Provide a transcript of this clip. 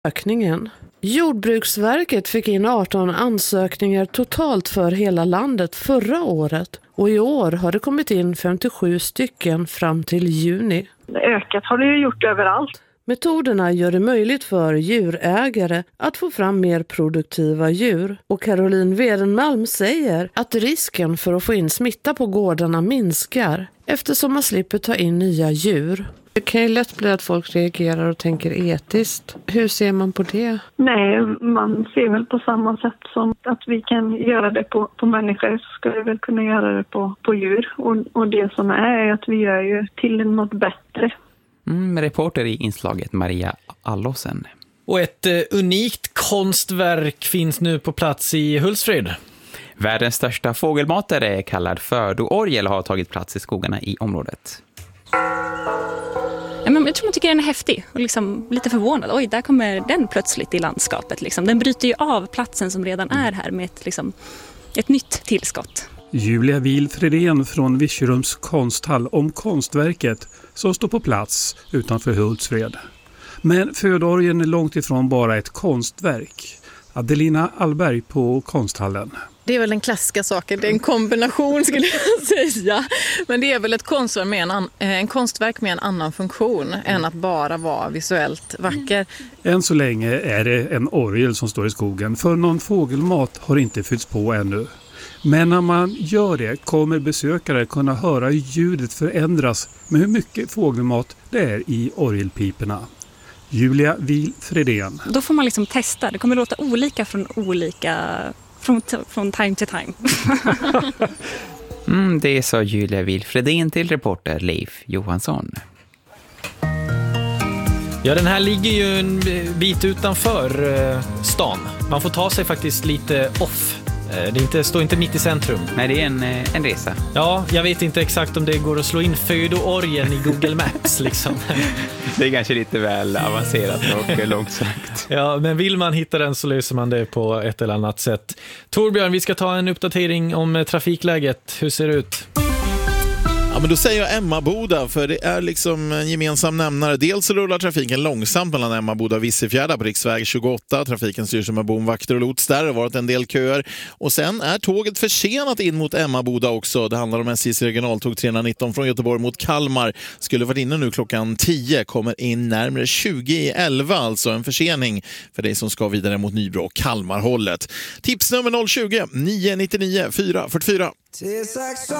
ökningen. Jordbruksverket fick in 18 ansökningar totalt för hela landet förra året och i år har det kommit in 57 stycken fram till juni. Ökat har det ju gjort överallt. Metoderna gör det möjligt för djurägare att få fram mer produktiva djur och Caroline Wedenmalm säger att risken för att få in smitta på gårdarna minskar eftersom man slipper ta in nya djur. Det kan ju lätt bli att folk reagerar och tänker etiskt. Hur ser man på det? Nej, man ser väl på samma sätt som att vi kan göra det på människor, så ska vi väl kunna göra det på djur. Och det som är att vi gör ju till något bättre. Reporter i inslaget Maria Allåsen. Och ett unikt konstverk finns nu på plats i Hultsfred. Världens största fågelmatare kallad födoorgel har tagit plats i skogarna i området. Jag tror man tycker den är häftig och liksom lite förvånad. Oj, där kommer den plötsligt i landskapet. Liksom. Den bryter ju av platsen som redan är här med ett nytt tillskott. Julia Wilfredén från Virserums konsthall om konstverket som står på plats utanför Hultsfred. Men födoorgeln är långt ifrån bara ett konstverk. Adelina Allberg på konsthallen. Det är väl den klassiska saken, det är en kombination skulle jag säga. Men det är väl ett konstverk med en annan funktion än att bara vara visuellt vacker. Än så länge är det en orgel som står i skogen, för någon fågelmat har inte fyllts på ännu. Men när man gör det kommer besökare kunna höra hur ljudet förändras med hur mycket fågelmat det är i orgelpiporna. Julia Wilfredén. Då får man liksom testa, det kommer låta olika från time to time. Det sa Julia Wilfredén till reporter Leif Johansson. Ja, den här ligger ju en bit utanför stan. Man får ta sig faktiskt lite off. Det står inte mitt i centrum. Nej, det är en resa. Ja, jag vet inte exakt om det går att slå in födoorgeln i Google Maps liksom. Det är kanske lite väl avancerat och långsökt. Ja, men vill man hitta den så löser man det på ett eller annat sätt. Torbjörn, vi ska ta en uppdatering om trafikläget. Hur ser det ut? Ja, men då säger jag Emmaboda, för det är liksom en gemensam nämnare. Dels rullar trafiken långsamt mellan Emmaboda och Vissefjärda på riksväg 28. Trafiken styrs med bomvakter och lots där. Det har varit en del köer. Och sen är tåget försenat in mot Emmaboda också. Det handlar om SJs regionaltåg 319 från Göteborg mot Kalmar. Skulle varit inne nu klockan 10. Kommer in närmare 20:11. Alltså en försening för dig som ska vidare mot Nybro och Kalmarhållet. Tipsnummer 020 999 444.